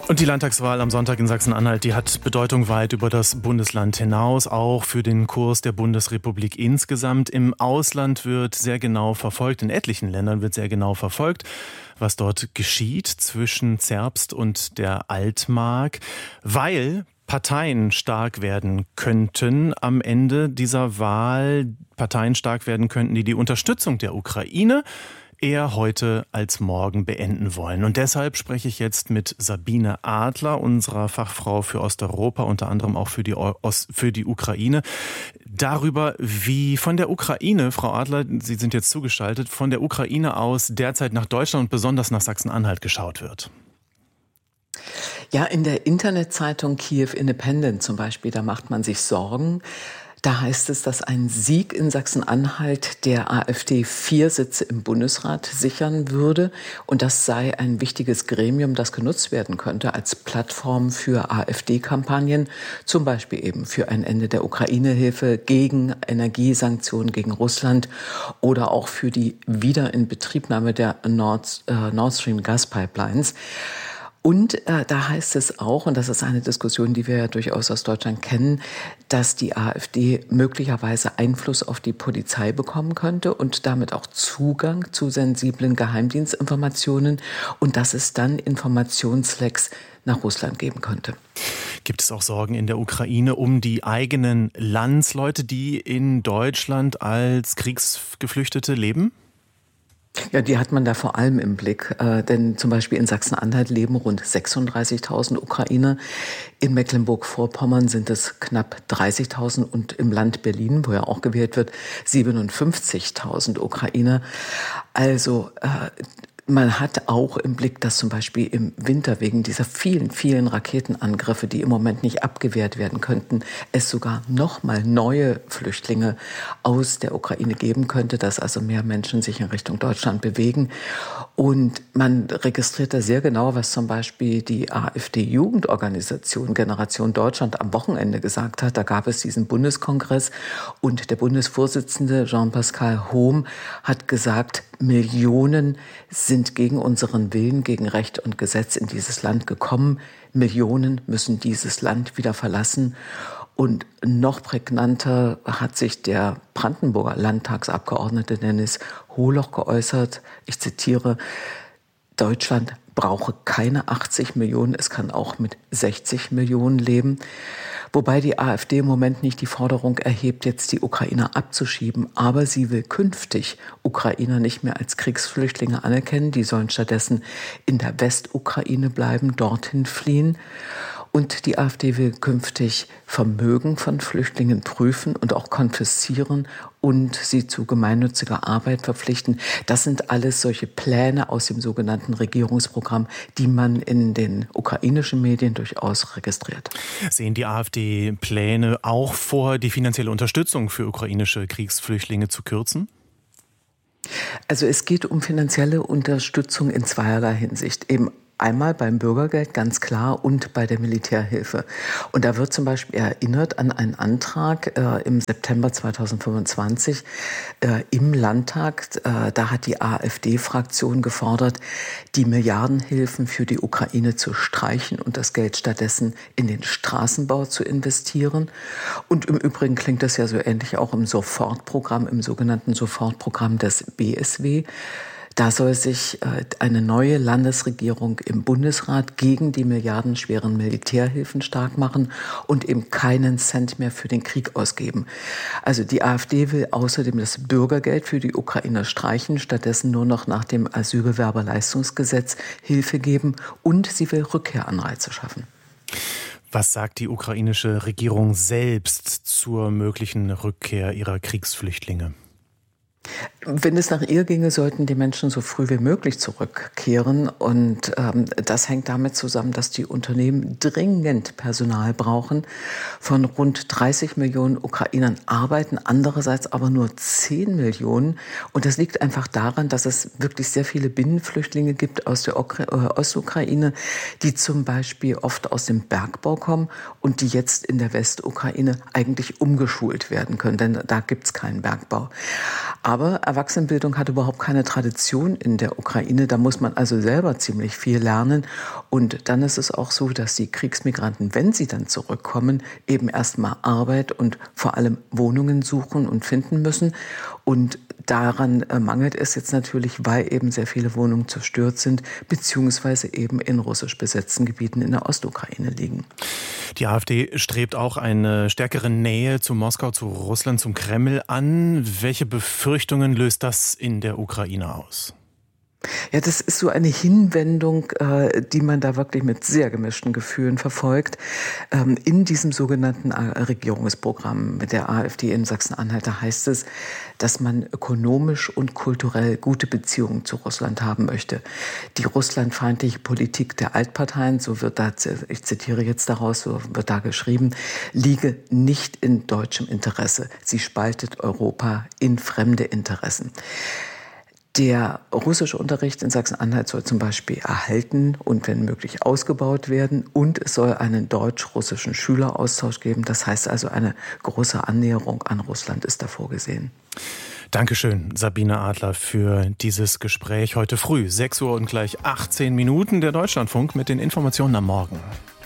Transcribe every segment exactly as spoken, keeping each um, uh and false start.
Und die Landtagswahl am Sonntag in Sachsen-Anhalt, die hat Bedeutung weit über das Bundesland hinaus, auch für den Kurs der Bundesrepublik insgesamt. Im Ausland wird sehr genau verfolgt, in etlichen Ländern wird sehr genau verfolgt, was dort geschieht zwischen Zerbst und der Altmark, weil Parteien stark werden könnten am Ende dieser Wahl, Parteien stark werden könnten, die die Unterstützung der Ukraine eher heute als morgen beenden wollen. Und deshalb spreche ich jetzt mit Sabine Adler, unserer Fachfrau für Osteuropa, unter anderem auch für die, Ost, für die Ukraine, darüber, wie von der Ukraine, Frau Adler, Sie sind jetzt zugeschaltet, von der Ukraine aus derzeit nach Deutschland und besonders nach Sachsen-Anhalt geschaut wird. Ja, in der Internetzeitung Kiew Independent zum Beispiel, da macht man sich Sorgen. Da heißt es, dass ein Sieg in Sachsen-Anhalt der AfD vier Sitze im Bundesrat sichern würde. Und das sei ein wichtiges Gremium, das genutzt werden könnte als Plattform für AfD-Kampagnen, zum Beispiel eben für ein Ende der Ukraine-Hilfe, gegen Energiesanktionen gegen Russland oder auch für die Wiederinbetriebnahme der Nord, äh, Nord Stream Gaspipelines. Und äh, da heißt es auch, und das ist eine Diskussion, die wir ja durchaus aus Deutschland kennen, dass die AfD möglicherweise Einfluss auf die Polizei bekommen könnte und damit auch Zugang zu sensiblen Geheimdienstinformationen und dass es dann Informationslecks nach Russland geben könnte. Gibt es auch Sorgen in der Ukraine um die eigenen Landsleute, die in Deutschland als Kriegsgeflüchtete leben? Ja, die hat man da vor allem im Blick, äh, denn zum Beispiel in Sachsen-Anhalt leben rund sechsunddreißigtausend Ukrainer, in Mecklenburg-Vorpommern sind es knapp dreißigtausend und im Land Berlin, wo ja auch gewählt wird, siebenundfünfzigtausend Ukrainer. Also äh, man hat auch im Blick, dass zum Beispiel im Winter wegen dieser vielen, vielen Raketenangriffe, die im Moment nicht abgewehrt werden könnten, es sogar noch mal neue Flüchtlinge aus der Ukraine geben könnte, dass also mehr Menschen sich in Richtung Deutschland bewegen. Und man registriert da sehr genau, was zum Beispiel die AfD-Jugendorganisation Generation Deutschland am Wochenende gesagt hat. Da gab es diesen Bundeskongress und der Bundesvorsitzende Jean-Pascal Hohm hat gesagt, Millionen sind gegen unseren Willen, gegen Recht und Gesetz in dieses Land gekommen. Millionen müssen dieses Land wieder verlassen. Und noch prägnanter hat sich der Brandenburger Landtagsabgeordnete Dennis Holoch geäußert. Ich zitiere, Deutschland brauche keine achtzig Millionen, es kann auch mit sechzig Millionen leben. Wobei die AfD im Moment nicht die Forderung erhebt, jetzt die Ukrainer abzuschieben, aber sie will künftig Ukrainer nicht mehr als Kriegsflüchtlinge anerkennen. Die sollen stattdessen in der Westukraine bleiben, dorthin fliehen. Und die AfD will künftig Vermögen von Flüchtlingen prüfen und auch konfiszieren und sie zu gemeinnütziger Arbeit verpflichten. Das sind alles solche Pläne aus dem sogenannten Regierungsprogramm, die man in den ukrainischen Medien durchaus registriert. Sehen die AfD-Pläne auch vor, die finanzielle Unterstützung für ukrainische Kriegsflüchtlinge zu kürzen? Also es geht um finanzielle Unterstützung in zweierlei Hinsicht. Eben einmal beim Bürgergeld, ganz klar, und bei der Militärhilfe. Und da wird zum Beispiel erinnert an einen Antrag äh, im September zweitausendfünfundzwanzig äh, im Landtag. Äh, da hat die AfD-Fraktion gefordert, die Milliardenhilfen für die Ukraine zu streichen und das Geld stattdessen in den Straßenbau zu investieren. Und im Übrigen klingt das ja so ähnlich auch im Sofortprogramm, im sogenannten Sofortprogramm des B S W. Da soll sich eine neue Landesregierung im Bundesrat gegen die milliardenschweren Militärhilfen stark machen und eben keinen Cent mehr für den Krieg ausgeben. Also die AfD will außerdem das Bürgergeld für die Ukrainer streichen, stattdessen nur noch nach dem Asylbewerberleistungsgesetz Hilfe geben und sie will Rückkehranreize schaffen. Was sagt die ukrainische Regierung selbst zur möglichen Rückkehr ihrer Kriegsflüchtlinge? Wenn es nach ihr ginge, sollten die Menschen so früh wie möglich zurückkehren. Und ähm, das hängt damit zusammen, dass die Unternehmen dringend Personal brauchen. Von rund dreißig Millionen Ukrainern arbeiten andererseits aber nur zehn Millionen. Und das liegt einfach daran, dass es wirklich sehr viele Binnenflüchtlinge gibt aus der Ukra- äh, Ostukraine, die zum Beispiel oft aus dem Bergbau kommen und die jetzt in der Westukraine eigentlich umgeschult werden können, denn da gibt es keinen Bergbau. Aber Aber Erwachsenenbildung hat überhaupt keine Tradition in der Ukraine. Da muss man also selber ziemlich viel lernen. Und dann ist es auch so, dass die Kriegsmigranten, wenn sie dann zurückkommen, eben erstmal Arbeit und vor allem Wohnungen suchen und finden müssen. Und daran äh, mangelt es jetzt natürlich, weil eben sehr viele Wohnungen zerstört sind, beziehungsweise eben in russisch besetzten Gebieten in der Ostukraine liegen. Die AfD strebt auch eine stärkere Nähe zu Moskau, zu Russland, zum Kreml an. Welche Befürchtungen löst das in der Ukraine aus? Ja, das ist so eine Hinwendung, äh, die man da wirklich mit sehr gemischten Gefühlen verfolgt. Ähm, in diesem sogenannten äh, Regierungsprogramm mit der AfD in Sachsen-Anhalt, da heißt es, dass man ökonomisch und kulturell gute Beziehungen zu Russland haben möchte. Die russlandfeindliche Politik der Altparteien, so wird da, ich zitiere jetzt daraus, so wird da geschrieben, liege nicht in deutschem Interesse. Sie spaltet Europa in fremde Interessen. Der russische Unterricht in Sachsen-Anhalt soll zum Beispiel erhalten und wenn möglich ausgebaut werden. Und es soll einen deutsch-russischen Schüleraustausch geben. Das heißt also, eine große Annäherung an Russland ist da vorgesehen. Dankeschön, Sabine Adler, für dieses Gespräch heute früh. sechs Uhr und gleich achtzehn Minuten, der Deutschlandfunk mit den Informationen am Morgen.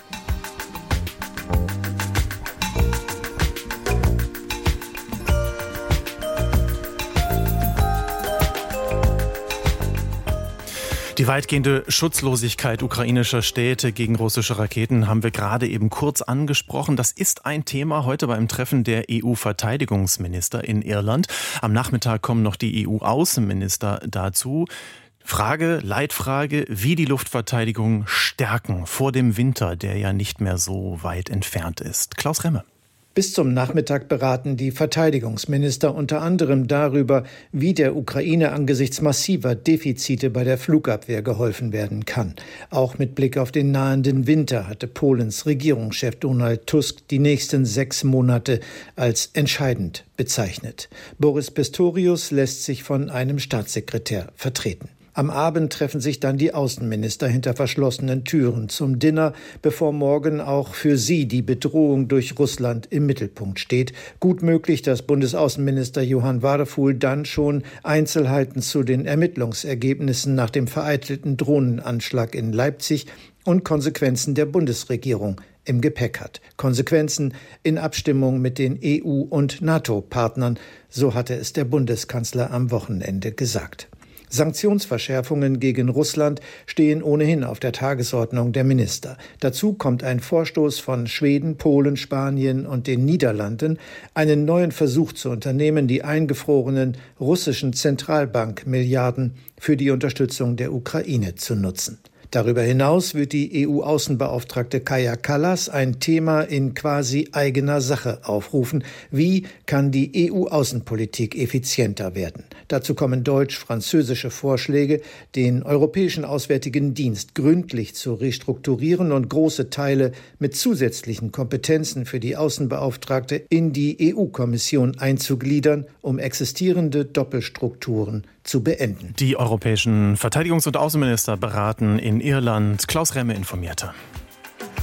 Die weitgehende Schutzlosigkeit ukrainischer Städte gegen russische Raketen haben wir gerade eben kurz angesprochen. Das ist ein Thema heute beim Treffen der E U-Verteidigungsminister in Irland. Am Nachmittag kommen noch die E U-Außenminister dazu. Frage, Leitfrage, wie die Luftverteidigung stärken vor dem Winter, der ja nicht mehr so weit entfernt ist. Klaus Remme. Bis zum Nachmittag beraten die Verteidigungsminister unter anderem darüber, wie der Ukraine angesichts massiver Defizite bei der Flugabwehr geholfen werden kann. Auch mit Blick auf den nahenden Winter hatte Polens Regierungschef Donald Tusk die nächsten sechs Monate als entscheidend bezeichnet. Boris Pistorius lässt sich von einem Staatssekretär vertreten. Am Abend treffen sich dann die Außenminister hinter verschlossenen Türen zum Dinner, bevor morgen auch für sie die Bedrohung durch Russland im Mittelpunkt steht. Gut möglich, dass Bundesaußenminister Johann Wadefuhl dann schon Einzelheiten zu den Ermittlungsergebnissen nach dem vereitelten Drohnenanschlag in Leipzig und Konsequenzen der Bundesregierung im Gepäck hat. Konsequenzen in Abstimmung mit den E U- und NATO-Partnern, so hatte es der Bundeskanzler am Wochenende gesagt. Sanktionsverschärfungen gegen Russland stehen ohnehin auf der Tagesordnung der Minister. Dazu kommt ein Vorstoß von Schweden, Polen, Spanien und den Niederlanden, einen neuen Versuch zu unternehmen, die eingefrorenen russischen Zentralbankmilliarden für die Unterstützung der Ukraine zu nutzen. Darüber hinaus wird die E U-Außenbeauftragte Kaja Kallas ein Thema in quasi eigener Sache aufrufen. Wie kann die E U-Außenpolitik effizienter werden? Dazu kommen deutsch-französische Vorschläge, den Europäischen Auswärtigen Dienst gründlich zu restrukturieren und große Teile mit zusätzlichen Kompetenzen für die Außenbeauftragte in die E U-Kommission einzugliedern, um existierende Doppelstrukturen zu beenden. Die europäischen Verteidigungs- und Außenminister beraten in Irland. Klaus Remme informierte.